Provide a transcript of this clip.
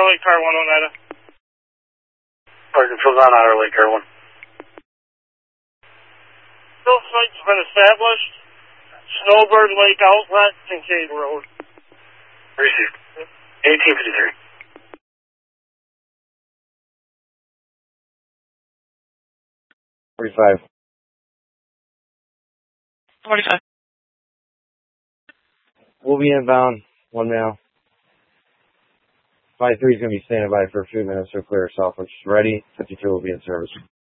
Lake Car 1 Oneida. Parking controls on Otter Lake Car 1. Fill site's been established. Snowbird Lake Outlet, Kincaid Road. Received. 1853. 45. 45. We'll be inbound. 1 now. 53 is going to be standing by for a few minutes to clear southwest. Ready. 52 will be in service.